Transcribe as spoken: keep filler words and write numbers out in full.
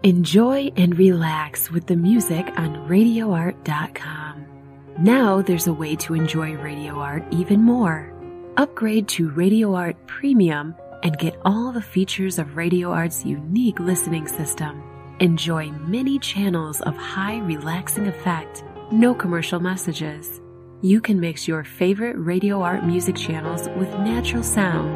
Enjoy and relax with the music on radio art dot com. Now there's a way to enjoy Radio Art even more. Upgrade to Radio Art Premium and get all the features of Radio Art's unique listening system. Enjoy many channels of high relaxing effect, no commercial messages. You can mix your favorite Radio Art music channels with natural sound